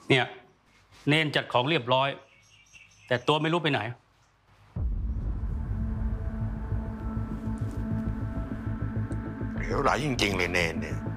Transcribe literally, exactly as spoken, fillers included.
เนี่ยเนนจัดของเรียบร้อยแต่ตัวไม่รู้ไปไหนเหลวไหลจริงๆเลยเนนเนี่ย